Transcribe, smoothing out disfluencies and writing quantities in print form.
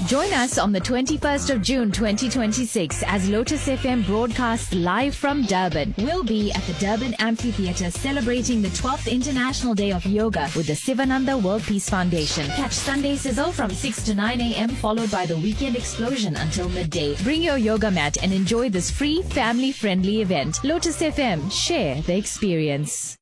Join us on the 21st of June 2026 as Lotus FM broadcasts live from Durban. We'll be at the Durban Amphitheatre celebrating the 12th International Day of Yoga with the Sivananda World Peace Foundation. Catch Sunday Sizzle from 6 to 9 a.m. followed by the Weekend Explosion until midday. Bring your yoga mat and enjoy this free family-friendly event. Lotus FM, share the experience.